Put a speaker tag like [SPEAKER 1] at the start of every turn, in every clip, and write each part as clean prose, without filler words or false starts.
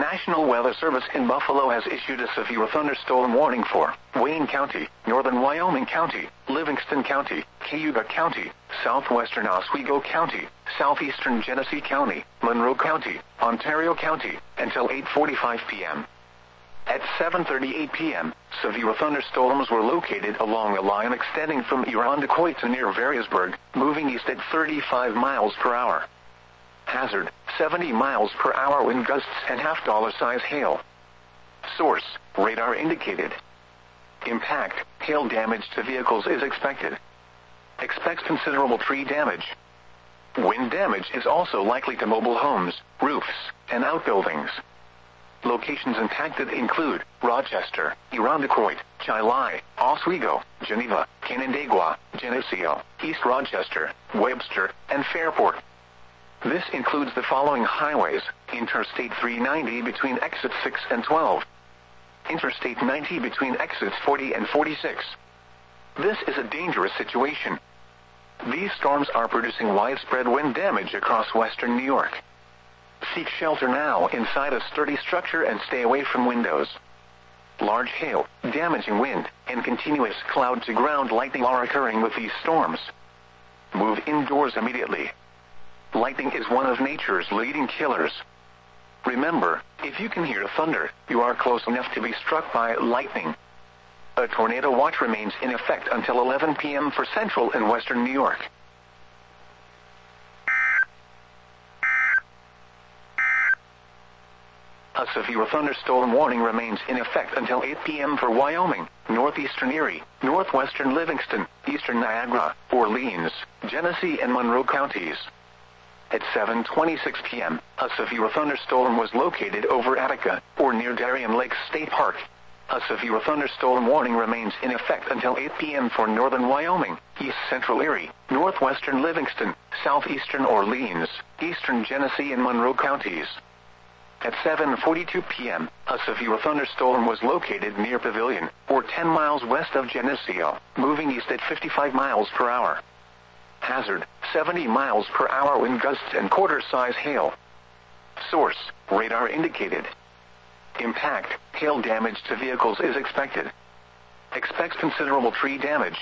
[SPEAKER 1] National Weather Service in Buffalo has issued a severe thunderstorm warning for Wayne County, northern Wyoming County, Livingston County, Cayuga County, southwestern Oswego County, southeastern Genesee County, Monroe County, Ontario County, until 8:45 p.m. At 7:38 p.m., severe thunderstorms were located along a line extending from Irondequoit to near Variasburg, moving east at 35 miles per hour. Hazard, 70 miles per hour wind gusts and half-dollar-size hail. Source, radar indicated. Impact, hail damage to vehicles is expected. Expects considerable tree damage. Wind damage is also likely to mobile homes, roofs, and outbuildings. Locations impacted include Rochester, Irondequoit, Chilai, Oswego, Geneva, Canandaigua, Geneseo, East Rochester, Webster, and Fairport. This includes the following highways: Interstate 390 between exits 6 and 12. Interstate 90 between exits 40 and 46. This is a dangerous situation. These storms are producing widespread wind damage across western New York. Seek shelter now inside a sturdy structure and stay away from windows. Large hail, damaging wind, and continuous cloud-to-ground lightning are occurring with these storms. Move indoors immediately. Lightning is one of nature's leading killers. Remember, if you can hear thunder, you are close enough to be struck by lightning. A tornado watch remains in effect until 11 p.m. for central and western New York. A severe thunderstorm warning remains in effect until 8 p.m. for Wyoming, northeastern Erie, northwestern Livingston, eastern Niagara, Orleans, Genesee and Monroe counties. At 7:26 p.m., a severe thunderstorm was located over Attica, or near Darien Lake State Park. A severe thunderstorm warning remains in effect until 8 p.m. for northern Wyoming, east central Erie, northwestern Livingston, southeastern Orleans, eastern Genesee and Monroe counties. At 7:42 p.m., a severe thunderstorm was located near Pavilion, or 10 miles west of Geneseo, moving east at 55 miles per hour. Hazard, 70 miles per hour wind gusts and quarter-size hail. Source, radar indicated. Impact, hail damage to vehicles is expected. Expects considerable tree damage.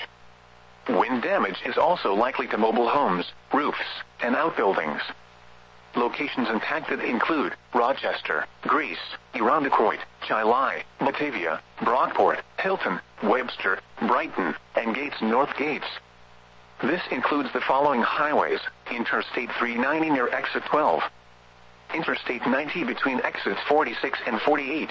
[SPEAKER 1] Wind damage is also likely to mobile homes, roofs, and outbuildings. Locations impacted include Rochester, Greece, Irondequoit, Chilai, Batavia, Brockport, Hilton, Webster, Brighton, and Gates North Gates. This includes the following highways: Interstate 390 near exit 12. Interstate 90 between exits 46 and 48.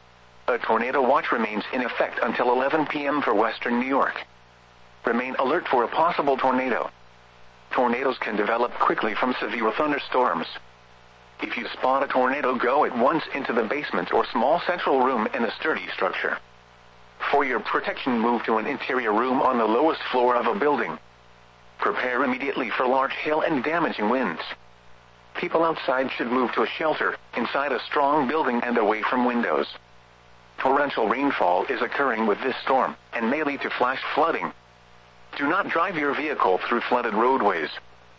[SPEAKER 1] A tornado watch remains in effect until 11 p.m. for western New York. Remain alert for a possible tornado. Tornadoes can develop quickly from severe thunderstorms. If you spot a tornado, go at once into the basement or small central room in a sturdy structure. For your protection, move to an interior room on the lowest floor of a building. Prepare immediately for large hail and damaging winds. People outside should move to a shelter, inside a strong building and away from windows. Torrential rainfall is occurring with this storm, and may lead to flash flooding. Do not drive your vehicle through flooded roadways.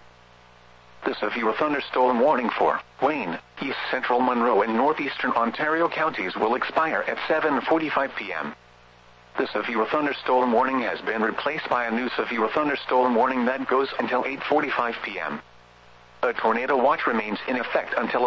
[SPEAKER 1] The severe thunderstorm warning for Wayne, east central Monroe and northeastern Ontario counties will expire at 7:45 p.m. The severe thunderstorm warning has been replaced by a new severe thunderstorm warning that goes until 8:45 p.m. A tornado watch remains in effect until